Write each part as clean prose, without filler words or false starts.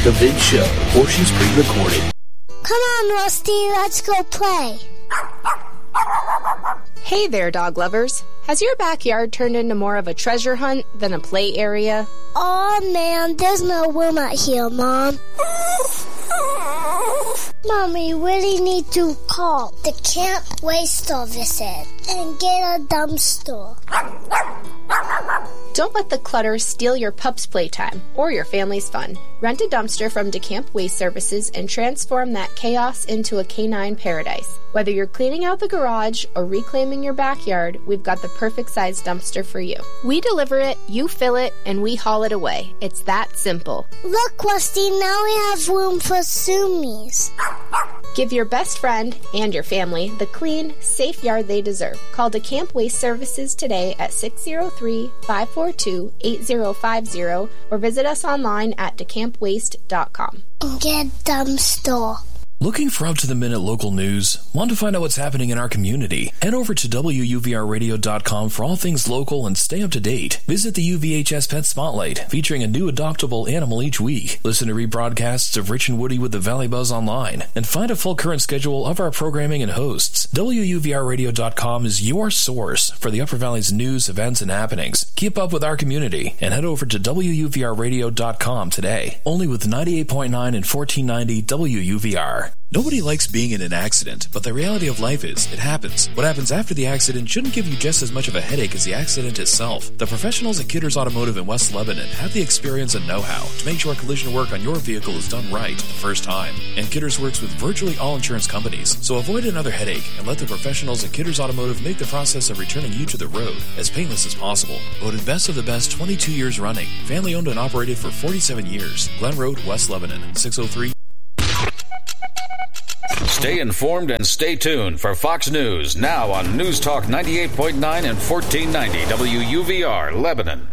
The Vid Show. Portions pre-recorded. Come on, Rusty, let's go play. Hey there, dog lovers. Has your backyard turned into more of a treasure hunt than a play area? Oh man, there's no room out here, Mom. Mom, we really need to call the Camp Waste Services and get a dumpster. Don't let the clutter steal your pup's playtime or your family's fun. Rent a dumpster from DeCamp Waste Services and transform that chaos into a canine paradise. Whether you're cleaning out the garage or reclaiming your backyard, we've got the perfect size dumpster for you. We deliver it, you fill it, and we haul it away. It's that simple. Look, Rusty, now we have room for Sumies. Give your best friend and your family the clean, safe yard they deserve. Call DeCamp Waste Services today at 603-542-8050 or visit us online at decampwaste.com. Get dumpster. Looking for up-to-the-minute local news? Want to find out what's happening in our community? Head over to WUVRradio.com for all things local and stay up to date. Visit the UVHS Pet Spotlight, featuring a new adoptable animal each week. Listen to rebroadcasts of Rich and Woody with the Valley Buzz online, and find a full current schedule of our programming and hosts. WUVRradio.com is your source for the Upper Valley's news, events, and happenings. Keep up with our community and head over to WUVRradio.com today. Only with 98.9 and 1490 WUVR. Nobody likes being in an accident, but the reality of life is, it happens. What happens after the accident shouldn't give you just as much of a headache as the accident itself. The professionals at Kidders Automotive in West Lebanon have the experience and know-how to make sure collision work on your vehicle is done right the first time. And Kidders works with virtually all insurance companies, so avoid another headache and let the professionals at Kidders Automotive make the process of returning you to the road as painless as possible. Voted best of the best 22 years running. Family owned and operated for 47 years. Glen Road, West Lebanon, 603. Stay informed and stay tuned for Fox News, now on News Talk 98.9 and 1490 WUVR, Lebanon.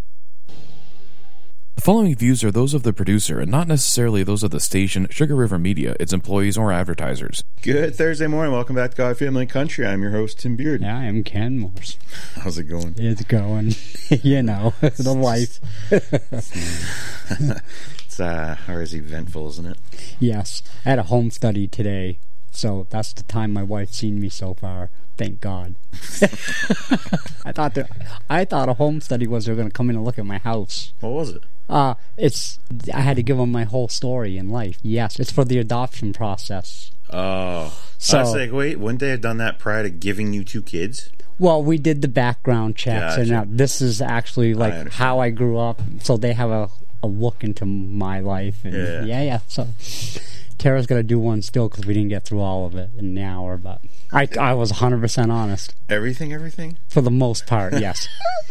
The following views are those of the producer and not necessarily those of the station, Sugar River Media, its employees, or advertisers. Good Thursday morning. Welcome back to God, Family, and Country. I'm your host, Tim Beard. Yeah, I am Ken Morse. How's it going? It's going. You know, the life. It's always eventful, isn't it? Yes. I had a home study today, so that's the time my wife's seen me so far. Thank God. I thought a home study was they're going to come in and look at my house. What was it? I had to give them my whole story in life. Yes, it's for the adoption process. Oh. So, I was like, wait, wouldn't they have done that prior to giving you 2 kids? Well, we did the background checks, Gotcha. and this is actually like how I grew up, so they have a look into my life. And yeah. So Tara's going to do one still because we didn't get through all of it in an hour, but I was 100% honest. Everything? For the most part, yes.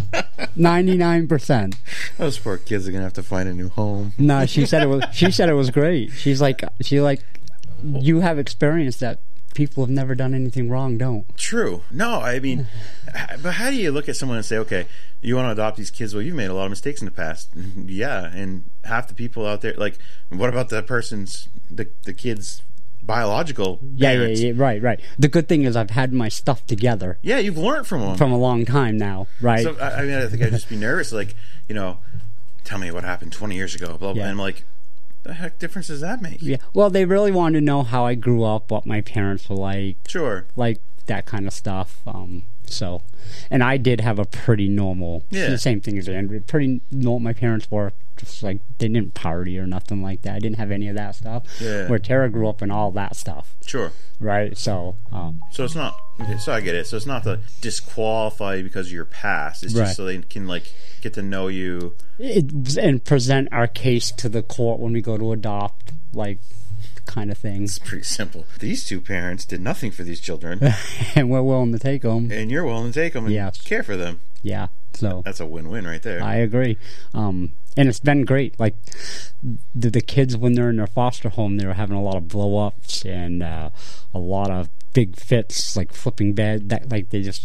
99%. Those poor kids are going to have to find a new home. No, she said it was great. She's like, you have experience that people have never done anything wrong, don't. True. No, I mean, but how do you look at someone and say, okay, you want to adopt these kids? Well, you've made a lot of mistakes in the past. Yeah, and half the people out there, like, what about the kid's biological parents? Yeah, right. The good thing is I've had my stuff together. Yeah, you've learned from them. From a long time now, right? So, I mean, I think I'd just be nervous, like, tell me what happened 20 years ago, blah, blah, Yeah. and I'm like, the heck difference does that make? Yeah. Well, they really wanted to know how I grew up, what my parents were like. Sure. Like that kind of stuff. So, and I did have a pretty normal, the same thing as Andrew, pretty normal. My parents were just like, they didn't party or nothing like that. I didn't have any of that stuff. Yeah. Where Tara grew up in all that stuff. Sure. Right? So, so it's not, so I get it. So it's not to disqualify you because of your past. It's just so they can, like, get to know you. And present our case to the court when we go to adopt, like, kind of thing. It's pretty simple. These 2 parents did nothing for these children. And we're willing to take them. And you're willing to take them and care for them. Yeah. So that's a win-win right there. I agree. And it's been great. Like, the kids, when they're in their foster home, they were having a lot of blow-ups and a lot of big fits, like flipping bed. That, like, they just...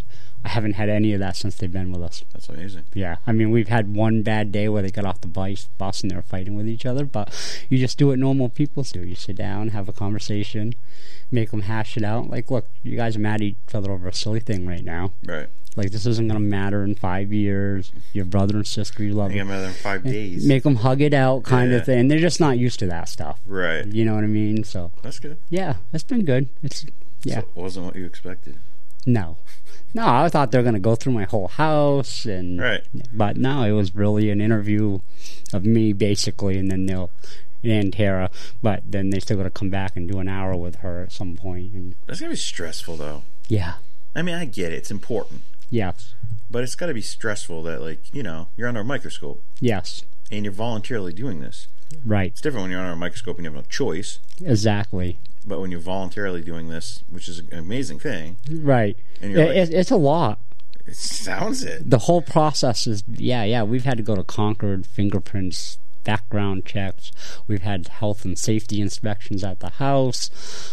I haven't had any of that since they've been with us. That's amazing. Yeah, I mean, we've had one bad day where they got off the bus and they were fighting with each other, but you just do what normal people do. You sit down, have a conversation, make them hash it out. Like, look, you guys are mad at each other over a silly thing right now. Right. Like, this isn't going to matter in 5 years. Your brother and sister, you love them. Matter in 5 days. Make them hug it out kind of thing. They're just not used to that stuff. Right. You know what I mean? So that's good. Yeah, it's been good. So it wasn't what you expected. No, I thought they were going to go through my whole house, but no, it was really an interview of me basically, and then and Tara, but then they still got to come back and do an hour with her at some point. And that's gonna be stressful, though. Yeah, I mean, I get it; it's important. Yes, but it's got to be stressful that, like, you're under a microscope. Yes, and you're voluntarily doing this. Right. It's different when you're under a microscope and you have no choice. Exactly. But when you're voluntarily doing this, which is an amazing thing. Right. And you're it's a lot. It sounds it. The whole process is, we've had to go to Concord, fingerprints, background checks. We've had health and safety inspections at the house,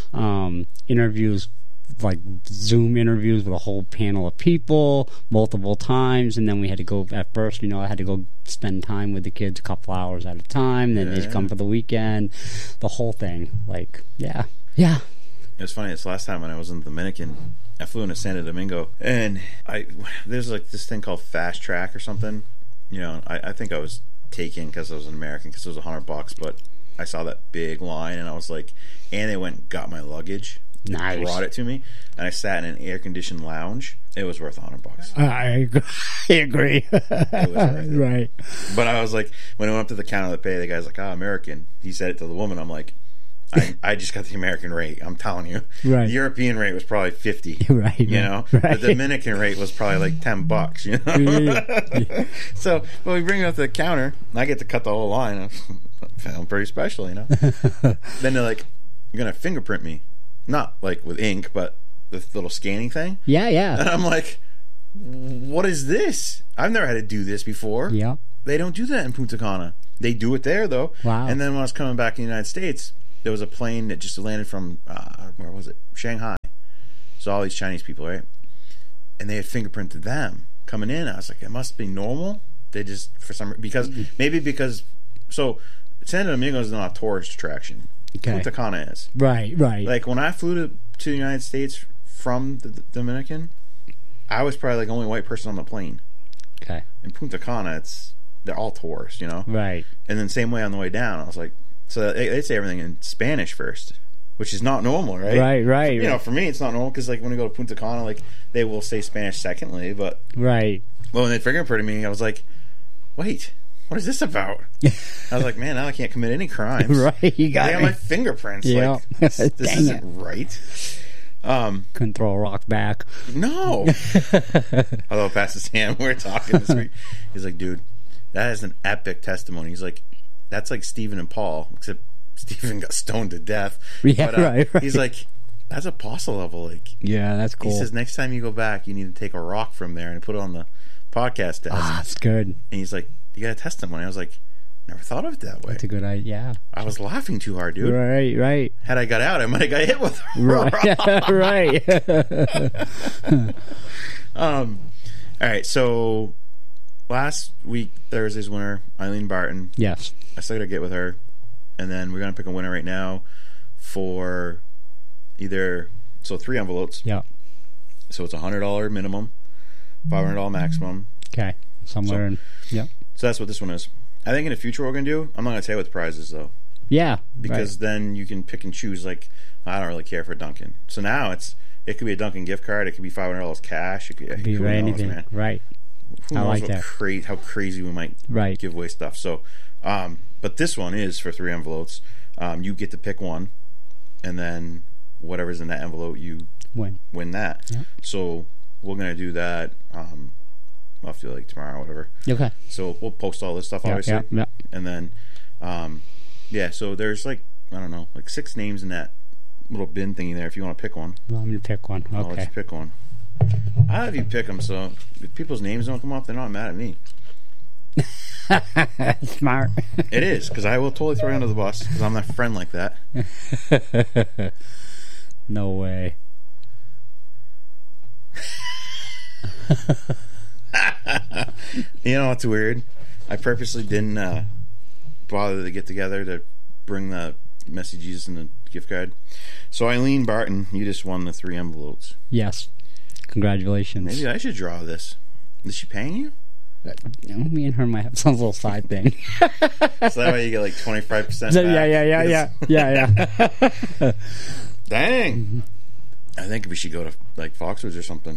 interviews, like Zoom interviews with a whole panel of people multiple times, and then we had to go, at first, I had to go spend time with the kids a couple hours at a time, then they'd come for the weekend, the whole thing. Like, yeah. It was funny, it's last time when I was in the Dominican, I flew into Santo Domingo, and there's like this thing called Fast Track or something. I think I was taken because I was an American, because it was $100, but I saw that big line, and I was like, and they went and got my luggage. Nice. Brought it to me, and I sat in an air-conditioned lounge. It was worth $100. I agree. It was worth it. Right. But I was like, when I went up to the counter to pay, the guy's like, American. He said it to the woman. I'm like, I just got the American rate. I'm telling you. Right. The European rate was probably $50. Right. Right. The Dominican rate was probably like $10. Yeah. So, when we bring it up to the counter, I get to cut the whole line. I'm feeling pretty special, Then they're like, you're going to fingerprint me. Not like with ink, but the little scanning thing. Yeah. And I'm like, what is this? I've never had to do this before. Yeah. They don't do that in Punta Cana. They do it there, though. Wow. And then when I was coming back in the United States, there was a plane that just landed from, where was it? Shanghai. So all these Chinese people, right? And they had fingerprinted them coming in. I was like, it must be normal. They just, for some, because so Santo Domingo is not a tourist attraction. Okay. Punta Cana is. Right. Like, when I flew to the United States from the Dominican, I was probably like the only white person on the plane. Okay. In Punta Cana, they're all tourists, Right. And then same way on the way down, I was like, so they say everything in Spanish first, which is not normal, right? Right. For me, it's not normal, because like when we go to Punta Cana, like they will say Spanish secondly, but right. Well, when they fingerprinted me, I was like, wait, what is this about? I was like, man, now I can't commit any crimes. Right, you got my fingerprints. Yeah. Like, this isn't right. Couldn't throw a rock back. No. Although Pastor Sam, we were talking this week. He's like, dude, that is an epic testimony. He's like, that's like Stephen and Paul, except Stephen got stoned to death. Yeah, but, right. He's like, that's apostle level. Like, yeah, that's cool. He says next time you go back, you need to take a rock from there and put it on the podcast desk. That's good. And he's like, you got a testimony. I was like, never thought of it that way. That's a good idea. I was laughing too hard, dude. Right. Had I got out, I might have got hit with a rock. Right. All right, so last week, Thursday's winner, Eileen Barton. Yes. I still got to get with her. And then we're going to pick a winner right now for either, 3 envelopes. Yeah. So it's $100 minimum, $500 maximum. Okay. Somewhere So that's what this one is. I think in the future what we're going to do, I'm not going to tell you what the prize is, though. Yeah. Because then you can pick and choose, like, I don't really care for Dunkin'. So now it could be a Dunkin' gift card, it could be $500 cash, it could be anything. Man. Right. Who knows how crazy we might give away stuff. So, but this one is for 3 envelopes. You get to pick one, and then whatever's in that envelope, you win that. Yep. So we're going to do that. I'll have to do it like tomorrow or whatever. Okay. So we'll post all this stuff, obviously. Yeah. And then, so there's like, I don't know, like 6 names in that little bin thingy there if you want to pick one. Well, I'm going to pick one. Okay. I'll let you pick one. I'll have you pick them, so if people's names don't come up, they're not mad at me. Smart. It is, because I will totally throw you under the bus, because I'm not a friend like that. No way. You know what's weird? I purposely didn't bother to get together to bring the Messy Jesus and the gift card. So Eileen Barton, you just won the 3 envelopes. Yes. Congratulations. Maybe I should draw this. Is she paying you? Me and her might have some little side thing. So that way you get like 25% back. Yeah. Dang. I think we should go to like Foxwoods or something.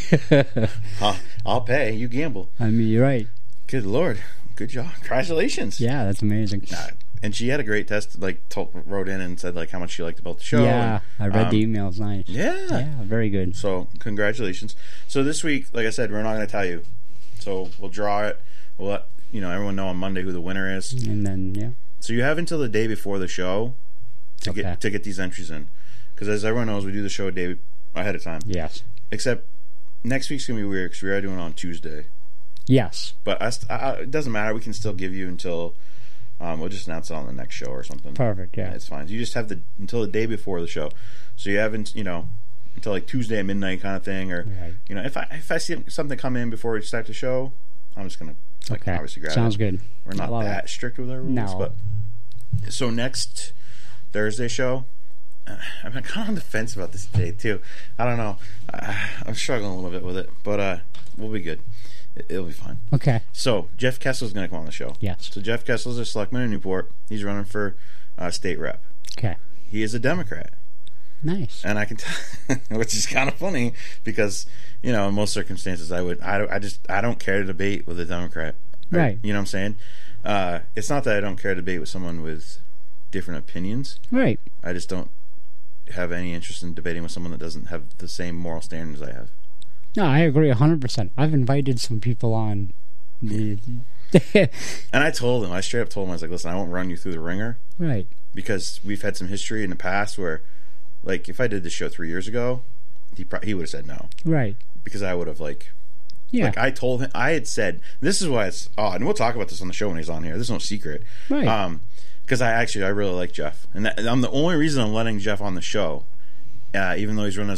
I'll pay. You gamble. I mean, you're right. Good Lord. Good job. Congratulations. Yeah, that's amazing. And she had a great test, like wrote in and said like how much she liked about the show. Yeah, I read the emails. Nice. Yeah, very good. So congratulations. So this week, like I said, we're not going to tell you. So we'll draw it. We'll let everyone know on Monday who the winner is. And then So you have until the day before the show to get these entries in, because as everyone knows, we do the show a day ahead of time. Yes. Except next week's gonna be weird because we are doing it on Tuesday. Yes. But it doesn't matter. We can still give you until we'll just announce it on the next show or something. Perfect. Yeah, it's fine. You just have until the day before the show, so you haven't until like Tuesday at midnight kind of thing, or if I see something come in before we start the show, I'm just gonna obviously grab it. Sounds good. We're not that strict with our rules, but so next Thursday show, I'm kind of on the fence about this day too. I don't know. I'm struggling a little bit with it, but we'll be good. It'll be fine. Okay. So Jeff Kessel's going to come on the show. Yes. So Jeff Kessel's a selectman in Newport. He's running for state rep. Okay. He is a Democrat. Nice. And I can tell, which is kind of funny because in most circumstances I don't care to debate with a Democrat. Right. You know what I'm saying? It's not that I don't care to debate with someone with different opinions. Right. I just don't have any interest in debating with someone that doesn't have the same moral standards I have. No, I agree 100%. I've invited some people on. And I told him, I straight up told him, I was like, listen, I won't run you through the ringer. Right. Because we've had some history in the past where, like, if I did this show 3 years ago, he would have said no. Right. Because I would have, like I told him, I had said, this is why it's odd, and we'll talk about this on the show when he's on here. There's no secret. Right. Because I really like Jeff. And I'm the only reason I'm letting Jeff on the show, even though he's running as